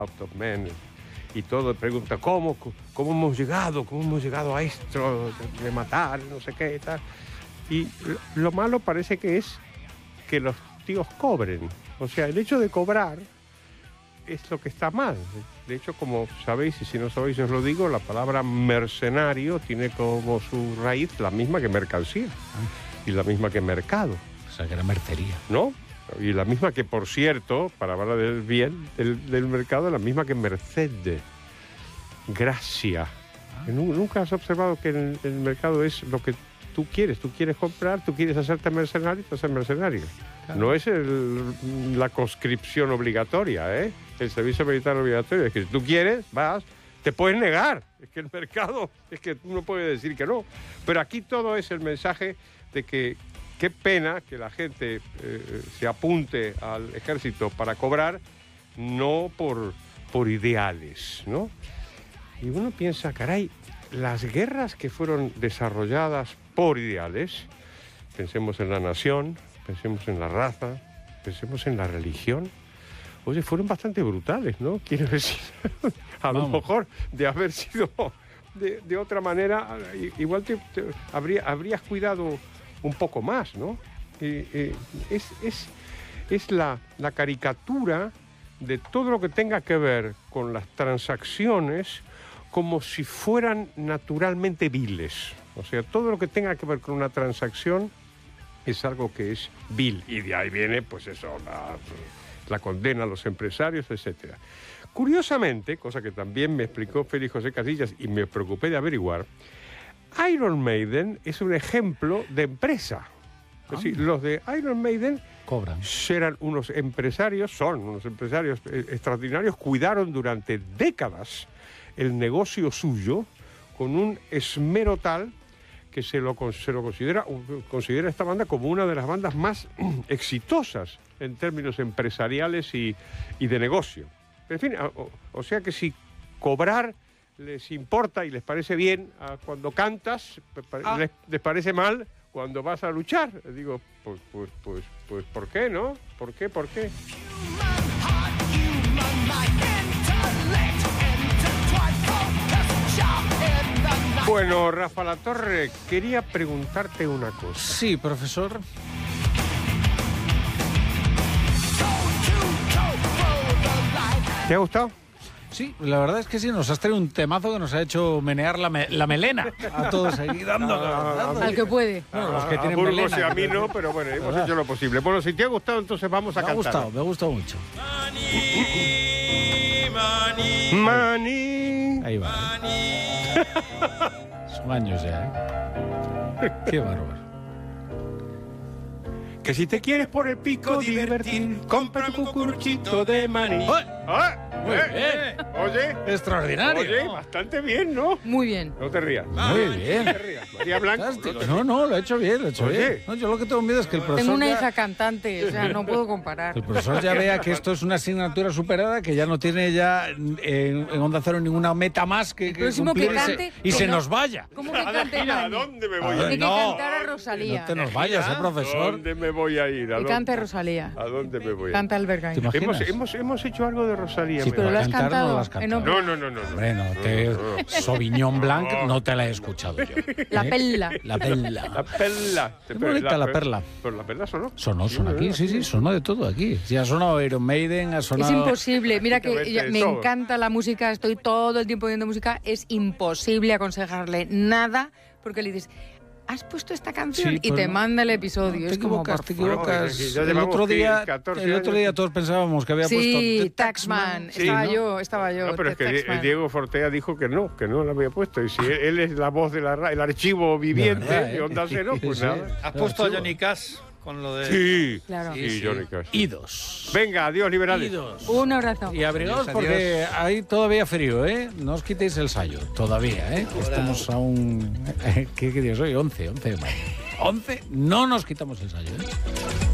Out of Men, y todo pregunta cómo hemos llegado a esto de matar, no sé qué y tal. Y lo malo parece que es que los tíos cobren. O sea, el hecho de cobrar es lo que está mal. De hecho, como sabéis, y si no sabéis os lo digo, la palabra mercenario tiene como su raíz la misma que mercancía y la misma que mercado. O sea, que era mercería. ¿No? Y la misma que, por cierto, para hablar del bien del mercado, la misma que merced. Gracia. ¿Nunca has observado que el mercado es lo que tú quieres comprar, tú quieres hacerte mercenario, te haces mercenario? Claro. No es la conscripción obligatoria, ¿eh? El servicio militar obligatorio. Es que si tú quieres, vas, te puedes negar. Es que el mercado, es que tú no puedes decir que no. Pero aquí todo es el mensaje de que qué pena que la gente se apunte al ejército para cobrar, no por ideales, ¿no? Y uno piensa, caray, las guerras que fueron desarrolladas por ideales, pensemos en la nación, pensemos en la raza, pensemos en la religión, oye, fueron bastante brutales, ¿no? Quiero decir, a lo mejor de haber sido de otra manera, igual habrías cuidado un poco más, ¿no? Es la caricatura de todo lo que tenga que ver con las transacciones como si fueran naturalmente viles. O sea, todo lo que tenga que ver con una transacción es algo que es vil. Y de ahí viene, pues eso, la condena a los empresarios, etcétera. Curiosamente, cosa que también me explicó Félix José Casillas y me preocupé de averiguar, Iron Maiden es un ejemplo de empresa. Es decir, los de Iron Maiden cobran. Son unos empresarios extraordinarios, cuidaron durante décadas el negocio suyo con un esmero tal que se lo considera esta banda como una de las bandas más exitosas en términos empresariales y de negocio. En fin, o sea que si cobrar les importa y les parece bien cuando cantas, les parece mal cuando vas a luchar. Digo, pues ¿por qué, no? ¿Por qué? Bueno, Rafa Latorre, quería preguntarte una cosa. Sí, profesor. ¿Te ha gustado? Sí, la verdad es que sí, nos has traído un temazo que nos ha hecho menear la melena a todos ahí dando. Al que puede. Bueno, los que tienen Burgos melena. y a mí no, pero bueno, hemos hecho lo posible. Bueno, si te ha gustado, entonces vamos a cantar. Me ha gustado mucho. Mani. Ahí va. Son años ya, ¿eh? Qué bárbaro. Que si te quieres por el pico divertir, compra un cucuruchito de maní. Muy bien. Oye. Extraordinario. Oye, bastante bien, ¿no? Muy bien. No te rías. Muy bien. No te rías. María Blanco. No, lo he hecho bien, bien. No, yo lo que tengo miedo es que el profesor... Tengo una hija cantante, o sea, no puedo comparar. El profesor ya vea que esto es una asignatura superada, que ya no tiene ya en Onda Cero ninguna meta más que cumplir que cante, y se nos vaya. ¿Cómo que cante ¿A dónde me voy a Tiene ir? que cantar a Rosalía. No te nos vayas, ¿A profesor. dónde me voy a ir? Que cante Rosalía. ¿A dónde me voy a ir? Canta Albergain. ¿Te imaginas? Hemos hecho algo de Rosalía. Sí, pero lo has cantar cantado. no lo has cantado. En No. Hombre, Sauvignon Blanc no te la he escuchado yo. La perla. La perla. La perla. Qué bonita la perla. Pero la perla sonó. Sonó aquí, sí, sonó de todo aquí. Sí, ha sonado Iron Maiden, ha sonado... Es imposible. Mira que Prácticamente me todo. encanta la música, estoy todo el tiempo viendo música. Es imposible aconsejarle nada porque le dices... ¿Has puesto esta canción? Sí, y te no, manda el episodio. Te es como, equivocas, por te favor. equivocas. Ya El llevamos otro día 14 día todos pensábamos que había puesto Sí, The Taxman. Sí, Estaba yo. No, pero es The que Taxman. Diego Fortea dijo que no lo había puesto. Y si él es la voz del archivo viviente verdad, de Onda Cero, pues Sí. nada. ¿Has puesto a Johnny Cash con lo de...? Sí, Claro. sí, Johnny Cash. Idos. Venga, adiós, liberales. Idos. Un abrazo. Y abrigaos Adiós, porque hay todavía frío, ¿eh? No os quitéis el sayo, todavía, ¿eh? Estamos aún... ¿Qué día soy? 11 de mayo. 11, no nos quitamos el sayo, ¿eh?